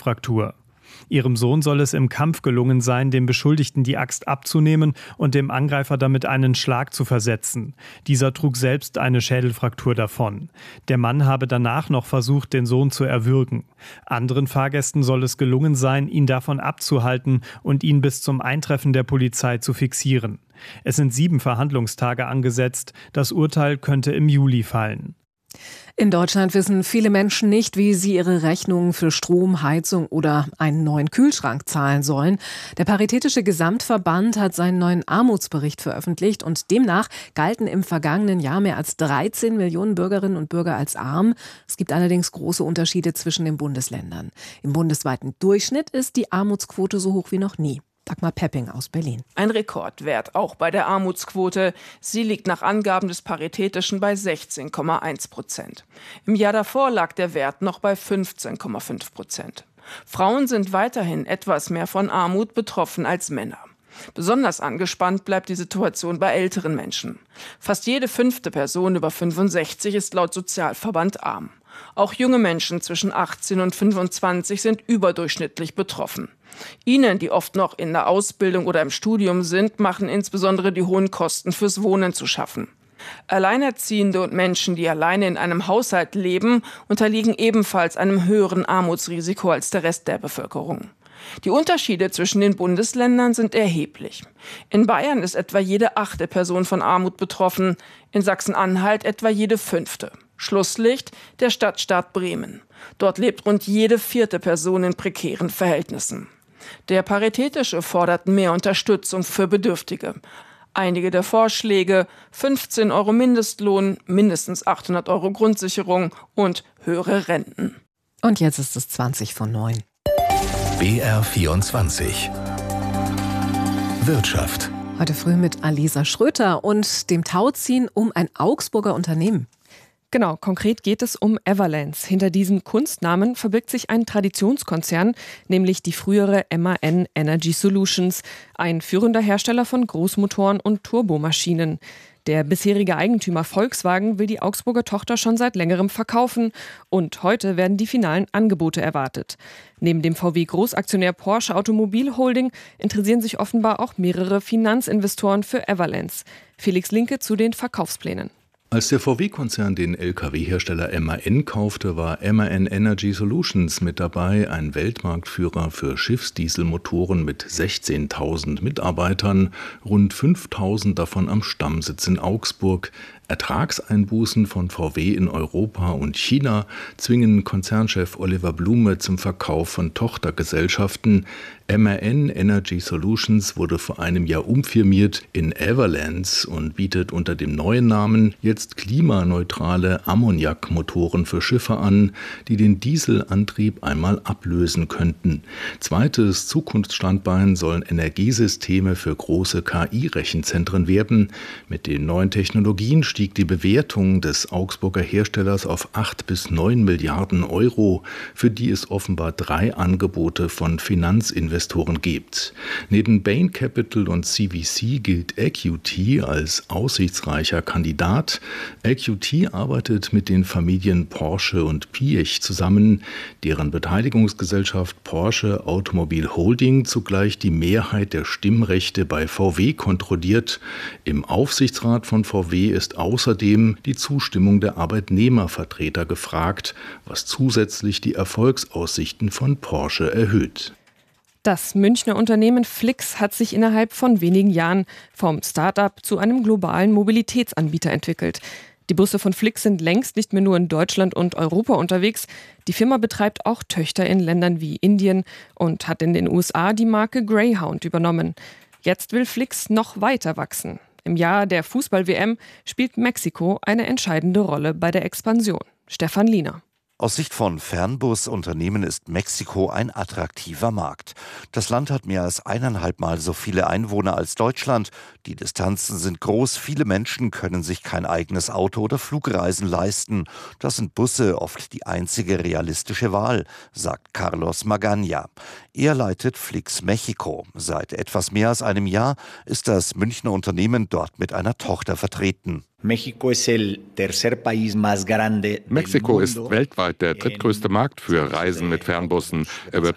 Schädelfraktur. Ihrem Sohn soll es im Kampf gelungen sein, dem Beschuldigten die Axt abzunehmen und dem Angreifer damit einen Schlag zu versetzen. Dieser trug selbst eine Schädelfraktur davon. Der Mann habe danach noch versucht, den Sohn zu erwürgen. Anderen Fahrgästen soll es gelungen sein, ihn davon abzuhalten und ihn bis zum Eintreffen der Polizei zu fixieren. Es sind 7 Verhandlungstage angesetzt. Das Urteil könnte im Juli fallen. In Deutschland wissen viele Menschen nicht, wie sie ihre Rechnungen für Strom, Heizung oder einen neuen Kühlschrank zahlen sollen. Der Paritätische Gesamtverband hat seinen neuen Armutsbericht veröffentlicht und demnach galten im vergangenen Jahr mehr als 13 Millionen Bürgerinnen und Bürger als arm. Es gibt allerdings große Unterschiede zwischen den Bundesländern. Im bundesweiten Durchschnitt ist die Armutsquote so hoch wie noch nie. Dagmar Pepping aus Berlin. Ein Rekordwert auch bei der Armutsquote. Sie liegt nach Angaben des Paritätischen bei 16,1%. Im Jahr davor lag der Wert noch bei 15,5%. Frauen sind weiterhin etwas mehr von Armut betroffen als Männer. Besonders angespannt bleibt die Situation bei älteren Menschen. Fast jede 5. Person über 65 ist laut Sozialverband arm. Auch junge Menschen zwischen 18 und 25 sind überdurchschnittlich betroffen. Ihnen, die oft noch in der Ausbildung oder im Studium sind, machen insbesondere die hohen Kosten fürs Wohnen zu schaffen. Alleinerziehende und Menschen, die alleine in einem Haushalt leben, unterliegen ebenfalls einem höheren Armutsrisiko als der Rest der Bevölkerung. Die Unterschiede zwischen den Bundesländern sind erheblich. In Bayern ist etwa jede 8. Person von Armut betroffen, in Sachsen-Anhalt etwa jede 5. Schlusslicht der Stadtstaat Bremen. Dort lebt rund jede 4. Person in prekären Verhältnissen. Der Paritätische fordert mehr Unterstützung für Bedürftige. Einige der Vorschläge: 15 € Mindestlohn, mindestens 800 € Grundsicherung und höhere Renten. Und jetzt ist es 20:09. BR24 Wirtschaft. Heute früh mit Alisa Schröter und dem Tauziehen um ein Augsburger Unternehmen. Genau, konkret geht es um Everlands. Hinter diesem Kunstnamen verbirgt sich ein Traditionskonzern, nämlich die frühere MAN Energy Solutions, ein führender Hersteller von Großmotoren und Turbomaschinen. Der bisherige Eigentümer Volkswagen will die Augsburger Tochter schon seit längerem verkaufen und heute werden die finalen Angebote erwartet. Neben dem VW-Großaktionär Porsche Automobil Holding interessieren sich offenbar auch mehrere Finanzinvestoren für Everlands. Felix Linke zu den Verkaufsplänen. Als der VW-Konzern den Lkw-Hersteller MAN kaufte, war MAN Energy Solutions mit dabei, ein Weltmarktführer für Schiffsdieselmotoren mit 16.000 Mitarbeitern, rund 5.000 davon am Stammsitz in Augsburg. Ertragseinbußen von VW in Europa und China zwingen Konzernchef Oliver Blume zum Verkauf von Tochtergesellschaften. MAN Energy Solutions wurde vor einem Jahr umfirmiert in Everlands und bietet unter dem neuen Namen jetzt klimaneutrale Ammoniakmotoren für Schiffe an, die den Dieselantrieb einmal ablösen könnten. Zweites Zukunftsstandbein sollen Energiesysteme für große KI-Rechenzentren werden. Mit den neuen Technologien stieg die Bewertung des Augsburger Herstellers auf 8 bis 9 Milliarden €, für die es offenbar 3 Angebote von Finanzinvestoren gibt. Neben Bain Capital und CVC gilt EQT als aussichtsreicher Kandidat. EQT arbeitet mit den Familien Porsche und Piëch zusammen, deren Beteiligungsgesellschaft Porsche Automobil Holding zugleich die Mehrheit der Stimmrechte bei VW kontrolliert. Im Aufsichtsrat von VW ist außerdem die Zustimmung der Arbeitnehmervertreter gefragt, was zusätzlich die Erfolgsaussichten von Porsche erhöht. Das Münchner Unternehmen Flix hat sich innerhalb von wenigen Jahren vom Start-up zu einem globalen Mobilitätsanbieter entwickelt. Die Busse von Flix sind längst nicht mehr nur in Deutschland und Europa unterwegs. Die Firma betreibt auch Töchter in Ländern wie Indien und hat in den USA die Marke Greyhound übernommen. Jetzt will Flix noch weiter wachsen. Im Jahr der Fußball-WM spielt Mexiko eine entscheidende Rolle bei der Expansion. Stefan Liener. Aus Sicht von Fernbusunternehmen ist Mexiko ein attraktiver Markt. Das Land hat mehr als 1,5-mal so viele Einwohner als Deutschland. Die Distanzen sind groß, viele Menschen können sich kein eigenes Auto oder Flugreisen leisten. Das sind Busse oft die einzige realistische Wahl, sagt Carlos Magaña. Er leitet Flix Mexiko. Seit etwas mehr als einem Jahr ist das Münchner Unternehmen dort mit einer Tochter vertreten. Mexiko ist weltweit der drittgrößte Markt für Reisen mit Fernbussen. Er wird